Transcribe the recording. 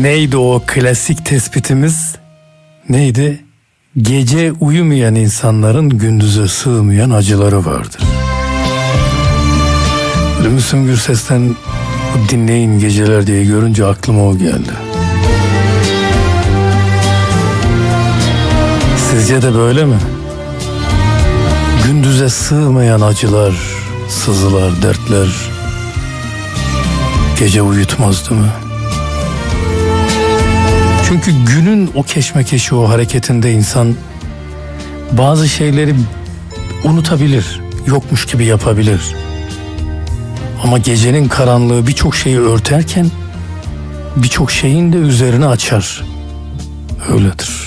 Neydi o klasik tespitimiz? Neydi? Gece uyumayan insanların gündüze sığmayan acıları vardır. Müslüm Gürses'ten dinleyin geceler diye görünce aklıma o geldi. Sizce de böyle mi? Gündüze sığmayan acılar, sızılar, dertler gece uyutmaz değil mi? Çünkü günün o keşmekeşi, o hareketinde insan bazı şeyleri unutabilir, yokmuş gibi yapabilir. Ama gecenin karanlığı birçok şeyi örterken birçok şeyin de üzerini açar. Öyledir.